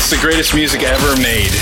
It's the greatest music ever made.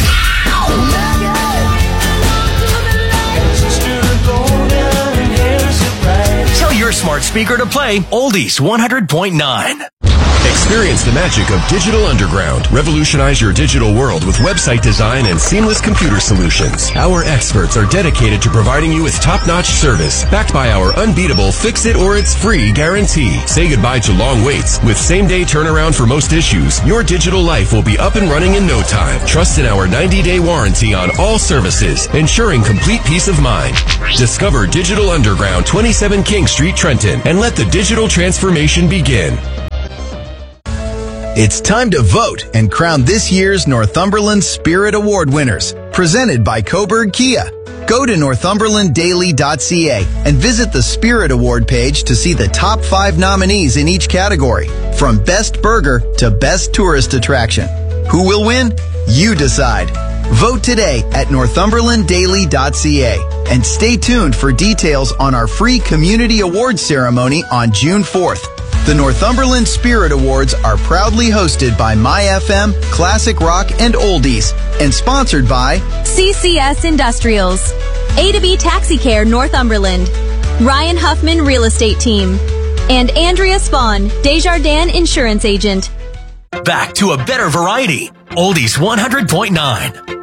Tell your smart speaker to play Oldies 100.9. Experience the magic of Digital Underground. Revolutionize your digital world with website design and seamless computer solutions. Our experts are dedicated to providing you with top-notch service, backed by our unbeatable fix-it-or-it's-free guarantee. Say goodbye to long waits. With same-day turnaround for most issues, your digital life will be up and running in no time. Trust in our 90-day warranty on all services, ensuring complete peace of mind. Discover Digital Underground, 27 King Street, Trenton, and let the digital transformation begin. It's time to vote and crown this year's Northumberland Spirit Award winners, presented by Coburg Kia. Go to northumberlanddaily.ca and visit the Spirit Award page to see the top 5 nominees in each category, from Best Burger to Best Tourist Attraction. Who will win? You decide. Vote today at northumberlanddaily.ca and stay tuned for details on our free Community Awards ceremony on June 4th. The Northumberland Spirit Awards are proudly hosted by MyFM, Classic Rock, and Oldies, and sponsored by CCS Industrials, A2B Taxi Care Northumberland, Ryan Huffman Real Estate Team, and Andrea Spawn, Desjardins Insurance Agent. Back to a better variety. Oldies 100.9.